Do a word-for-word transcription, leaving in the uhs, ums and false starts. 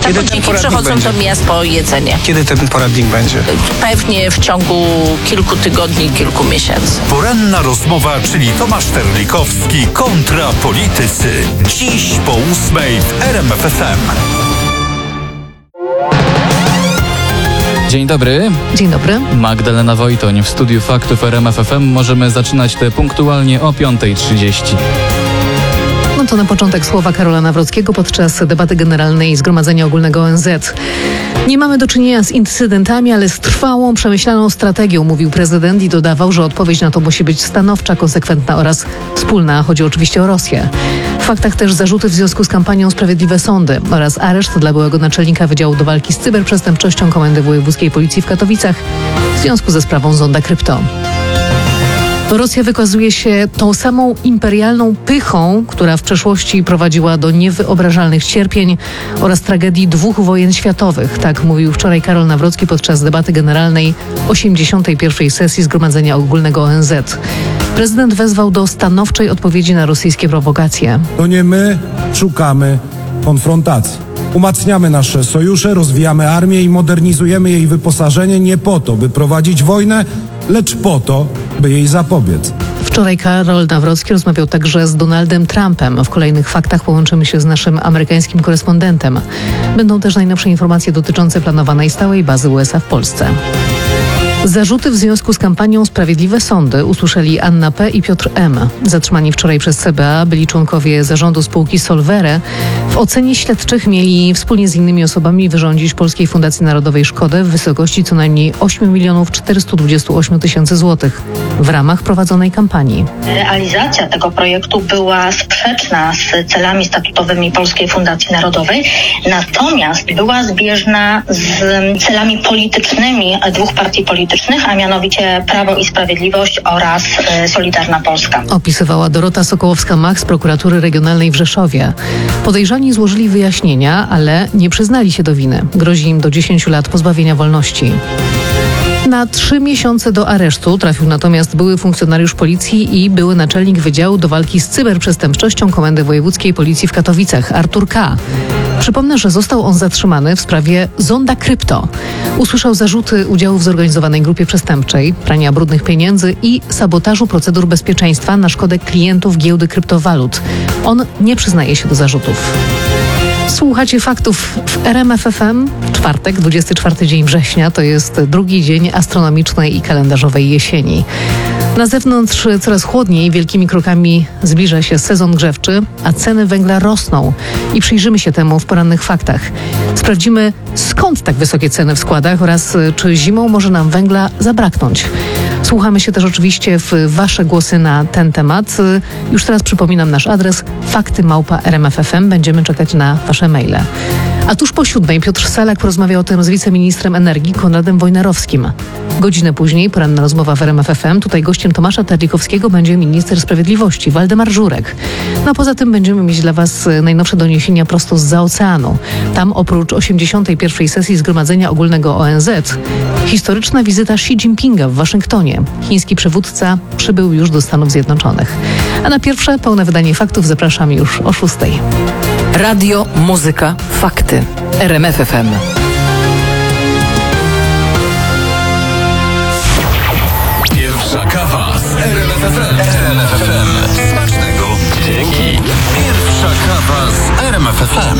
pocieki przechodzą do miast po jedzenie. Kiedy ten poradnik będzie? Pewnie w ciągu kilku tygodni, kilku miesięcy. Poranna rozmowa, czyli Tomasz Terlikowski kontra politycy. Dziś po ósmej w R M F F M. Dzień dobry. Dzień dobry. Magdalena Wojtoń w studiu Faktów R M F F M. Możemy zaczynać te punktualnie o piąta trzydzieści. No to na początek słowa Karola Nawrockiego podczas debaty generalnej Zgromadzenia Ogólnego O N Z. Nie mamy do czynienia z incydentami, ale z trwałą, przemyślaną strategią, mówił prezydent i dodawał, że odpowiedź na to musi być stanowcza, konsekwentna oraz wspólna. Chodzi oczywiście o Rosję. W faktach też zarzuty w związku z kampanią Sprawiedliwe Sądy oraz areszt dla byłego naczelnika Wydziału do Walki z Cyberprzestępczością Komendy Wojewódzkiej Policji w Katowicach w związku ze sprawą Zonda Krypto. Rosja wykazuje się tą samą imperialną pychą, która w przeszłości prowadziła do niewyobrażalnych cierpień oraz tragedii dwóch wojen światowych. Tak mówił wczoraj Karol Nawrocki podczas debaty generalnej osiemdziesiątej pierwszej sesji Zgromadzenia Ogólnego O N Z. Prezydent wezwał do stanowczej odpowiedzi na rosyjskie prowokacje. To nie my szukamy konfrontacji. Umacniamy nasze sojusze, rozwijamy armię i modernizujemy jej wyposażenie nie po to, by prowadzić wojnę, lecz po to, by jej zapobiec. Wczoraj Karol Nawrocki rozmawiał także z Donaldem Trumpem. W kolejnych faktach połączymy się z naszym amerykańskim korespondentem. Będą też najnowsze informacje dotyczące planowanej stałej bazy U S A w Polsce. Zarzuty w związku z kampanią Sprawiedliwe Sądy usłyszeli Anna P. i Piotr M. Zatrzymani wczoraj przez C B A byli członkowie zarządu spółki Solvere. W ocenie śledczych mieli wspólnie z innymi osobami wyrządzić Polskiej Fundacji Narodowej szkodę w wysokości co najmniej osiem milionów czterysta dwadzieścia osiem tysięcy złotych w ramach prowadzonej kampanii. Realizacja tego projektu była sprzeczna z celami statutowymi Polskiej Fundacji Narodowej, natomiast była zbieżna z celami politycznymi dwóch partii politycznych, a mianowicie Prawo i Sprawiedliwość oraz y, Solidarna Polska. Opisywała Dorota Sokołowska-Mach z prokuratury regionalnej w Rzeszowie. Podejrzani złożyli wyjaśnienia, ale nie przyznali się do winy. Grozi im do dziesięciu lat pozbawienia wolności. Na trzy miesiące do aresztu trafił natomiast były funkcjonariusz policji i były naczelnik Wydziału do Walki z Cyberprzestępczością Komendy Wojewódzkiej Policji w Katowicach, Artur K. Przypomnę, że został on zatrzymany w sprawie Zonda Krypto. Usłyszał zarzuty udziału w zorganizowanej grupie przestępczej, prania brudnych pieniędzy i sabotażu procedur bezpieczeństwa na szkodę klientów giełdy kryptowalut. On nie przyznaje się do zarzutów. Słuchacie faktów w R M F F M. Czwartek, dwudziesty czwarty dzień września, to jest drugi dzień astronomicznej i kalendarzowej jesieni. Na zewnątrz coraz chłodniej, wielkimi krokami zbliża się sezon grzewczy, a ceny węgla rosną. I przyjrzymy się temu w porannych faktach. Sprawdzimy, skąd tak wysokie ceny w składach oraz czy zimą może nam węgla zabraknąć. Słuchamy się też oczywiście w Wasze głosy na ten temat. Już teraz przypominam nasz adres fakty małpa R M F F M. Będziemy czekać na Wasze maile. A tuż po siódmej Piotr Salak porozmawiał o tym z wiceministrem energii Konradem Wojnarowskim. Godzinę później poranna rozmowa w R M F F M. Tutaj gościem Tomasza Terlikowskiego będzie minister sprawiedliwości Waldemar Żurek. No a poza tym będziemy mieć dla Was najnowsze doniesienia prosto zza oceanu. Tam oprócz osiemdziesiątej pierwszej sesji Zgromadzenia Ogólnego O N Z historyczna wizyta Xi Jinpinga w Waszyngtonie. Chiński przywódca przybył już do Stanów Zjednoczonych. A na pierwsze pełne wydanie faktów zapraszam już o szóstej. Radio, muzyka, fakty. R M F F M. Pierwsza kawa z R M F F M. R M F F M. Smacznego. Dzięki. Pierwsza kawa z R M F F M.